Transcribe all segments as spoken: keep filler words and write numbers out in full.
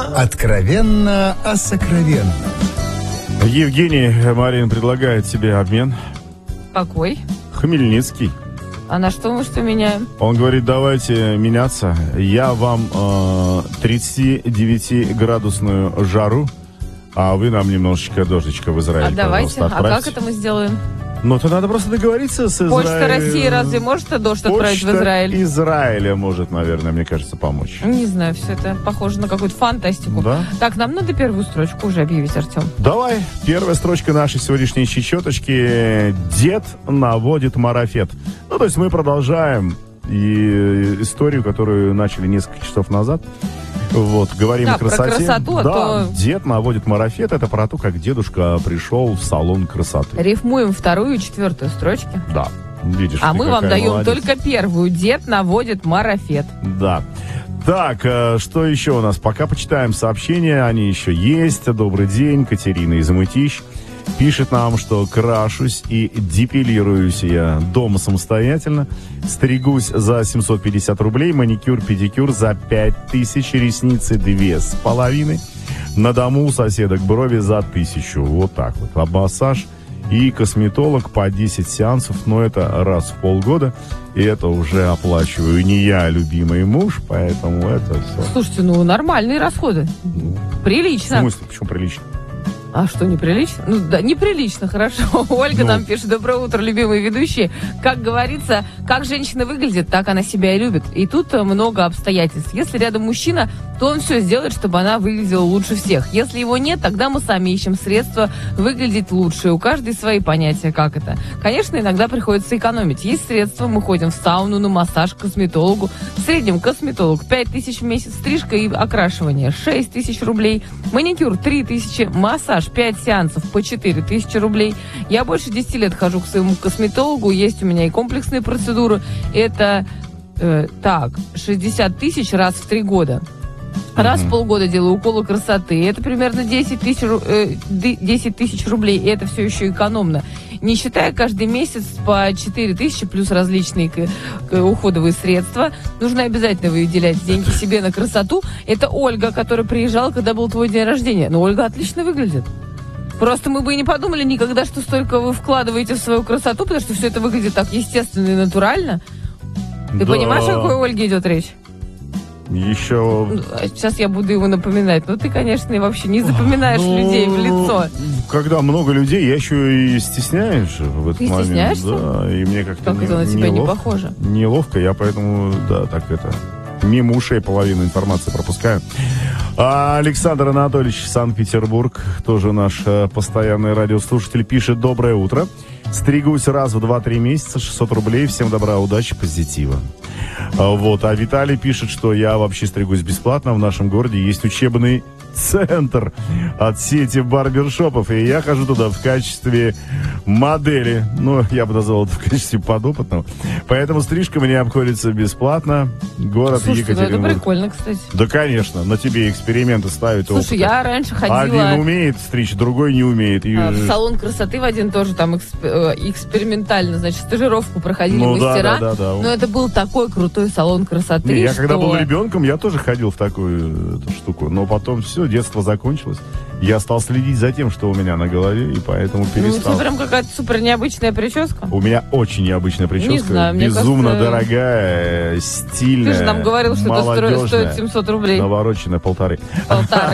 Откровенно о сокровенном. Евгений, Марин предлагает тебе обмен. Какой? Хмельницкий. А на что мы что меняем? Он говорит, давайте меняться. Я вам э, тридцать девять градусную жару, а вы нам немножечко дождичка в Израиль, А давайте, пожалуйста, а как это мы сделаем? Ну, то надо просто договориться с Израилем. Почта России разве может дождь отправить в Израиль? Почта Израиля может, наверное, мне кажется, помочь. Не знаю, все это похоже на какую-то фантастику. Да? Так, нам надо первую строчку уже объявить, Артем. Давай, первая строчка нашей сегодняшней чечеточки. Дед наводит марафет. Ну, то есть мы продолжаем и историю, которую начали несколько часов назад. Вот, говорим да, о красоте. Про красоту, а да, то... дед наводит марафет. Это про то, как дедушка пришел в салон красоты. Рифмуем вторую и четвертую строчки. Да, видишь. А мы вам даем молодец. только первую. Дед наводит марафет. Да. Так, что еще у нас? Пока почитаем сообщения, они еще есть. Добрый день, Катерина из Мытищ пишет нам, что крашусь и депилируюсь я дома самостоятельно. Стригусь за семьсот пятьдесят рублей, маникюр, педикюр за пять тысяч, ресницы две с половиной. На дому у соседок брови за тысячу. Вот так вот. А массаж и косметолог по десять сеансов, но это раз в полгода. И это уже оплачиваю не я, а любимый муж, поэтому это все. Слушайте, ну нормальные расходы. Ну, Прилично. В смысле? Почему прилично? А что, неприлично? Ну да, неприлично, хорошо. Ольга Ну. нам пишет: доброе утро, любимые ведущие. Как говорится, как женщина выглядит, так она себя и любит. И тут много обстоятельств. Если рядом мужчина, то он все сделает, чтобы она выглядела лучше всех. Если его нет, тогда мы сами ищем средства выглядеть лучше. У каждой свои понятия, как это. Конечно, иногда приходится экономить. Есть средства, мы ходим в сауну, на массаж, к косметологу. В среднем косметолог пять тысяч в месяц, стрижка и окрашивание шесть тысяч рублей, маникюр три тысячи, массаж пять сеансов по четыре тысячи рублей. Я больше десяти лет хожу к своему косметологу, есть у меня и комплексные процедуры. Это э, так, шестьдесят тысяч раз в три года. Раз mm-hmm. в полгода делаю уколы красоты. Это примерно десять тысяч, э, десять тысяч рублей. И это все еще экономно. Не считая каждый месяц по четыре тысячи плюс различные к, к, уходовые средства. Нужно обязательно выделять деньги себе на красоту. Это Ольга, которая приезжала, когда был твой день рождения. Но Ольга отлично выглядит. Просто мы бы и не подумали никогда, что столько вы вкладываете в свою красоту, потому что все это выглядит так естественно и натурально. Ты да. понимаешь, о какой Ольге идет речь? Еще... Сейчас я буду его напоминать. Ну, ты, конечно, вообще не запоминаешь ну, людей в лицо. Когда много людей, я еще и стесняюсь в этот ты момент. Стесняешься? Да, и мне как-то как не, это на тебя нелов... не похоже? Неловко, я поэтому, да, так это... Мимо ушей половину информации пропускаю. А Александр Анатольевич, Санкт-Петербург, тоже наш э, постоянный радиослушатель, пишет: доброе утро. Стригусь раз в два-три месяца, шестьсот рублей. Всем добра, удачи, позитива. А, вот. А Виталий пишет, что я вообще стригусь бесплатно. В нашем городе есть учебный центр от сети барбершопов. И я хожу туда в качестве модели. Ну, я бы назвал это в качестве подопытного. Поэтому стрижка мне обходится бесплатно. Город Слушайте, Екатеринбург. Ну это прикольно, кстати. Да, конечно. На тебе эксперименты ставят. Слушай, опыты. я раньше ходила... Один умеет стричь, другой не умеет. И... В салон красоты в один тоже там эксп... экспериментально, значит, стажировку проходили ну, мастера. Да, да, да, да. Но это был такой крутой салон красоты, Не, я что... когда был ребенком, я тоже ходил в такую эту штуку. Но потом все, детство закончилось. Я стал следить за тем, что у меня на голове, и поэтому перестал. Ну, у тебя прям какая-то супер необычная прическа. У меня очень необычная прическа. Не знаю, мне безумно кажется... дорогая, стильная. Ты же нам говорил, что это стоит семьсот рублей. Навороченная полторы. Полторы?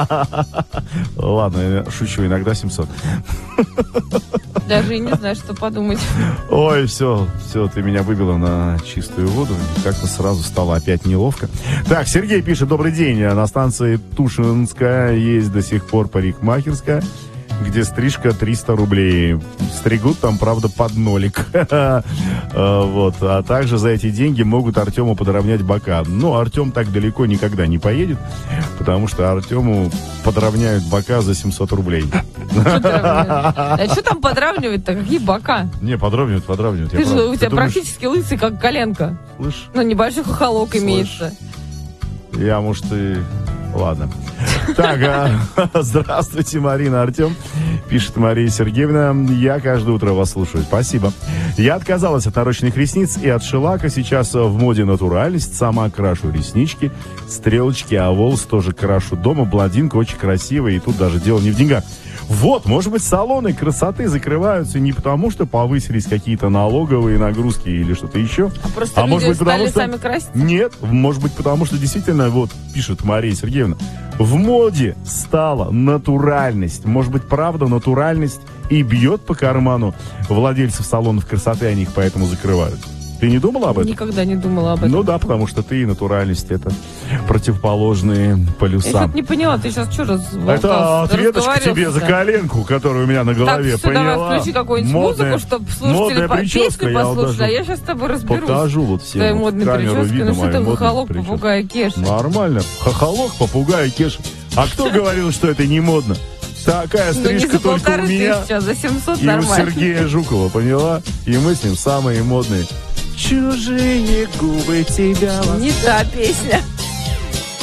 Ладно, я шучу, иногда семьсот. Даже и не знаю, что подумать. Ой, все, все, ты меня выбила на чистую воду. Как-то сразу стало опять неловко. Так, Сергей пишет: добрый день. На станции Тушинская есть до сих пор парикмахерская, где стрижка триста рублей. Стригут там, правда, под нолик. Вот. А также за эти деньги могут Артему подровнять бока. Но Артем так далеко никогда не поедет, потому что Артему подровняют бока за семьсот рублей. А что там подравнивать-то? Какие бока? Не, подравнивают, подравнивают. Ты же, у тебя практически лысый, как коленка. Слышь? Ну, небольшой хохолок имеется. Я, может, и... Ладно. Так, а, здравствуйте, Марина, Артем. Пишет Мария Сергеевна. Я каждое утро вас слушаю. Спасибо. Я отказалась от нарощенных ресниц и от шелака. Сейчас в моде натуральность. Сама крашу реснички, стрелочки, а волосы тоже крашу дома. Блондинка очень красивая. И тут даже дело не в деньгах. Вот, может быть, салоны красоты закрываются не потому, что повысились какие-то налоговые нагрузки или что-то еще. А просто а люди может быть, стали потому, что... сами краситься? Нет, может быть, потому что действительно, вот, пишет Мария Сергеевна, в моде стала натуральность. Может быть, правда, натуральность и бьет по карману владельцев салонов красоты, они их поэтому закрывают. Ты не думала об этом? Никогда не думала об этом. Ну да, потому что ты и натуральность — это противоположные полюса. Я что-то не поняла, ты сейчас что раз Это ответочка тебе за коленку, которая у меня на голове. Так, все, поняла? давай включи какую-нибудь Модная, музыку, чтобы слушатели по- песню я послушали, даже а я сейчас с тобой разберусь. покажу вот всем. Твоей Вот модной камеру прической. видно, Ну что мою ты модную хохолок, прическу. попугай, Кеша? Нормально. Хохолок, попугай, Кеша. А кто говорил, что это не модно? Такая Ну не стрижка за только у полторы меня тысячи, а за семьсот и у нормально. Сергея Жукова, поняла? И мы с ним самые модные. Чужие губы тебя... Не та песня.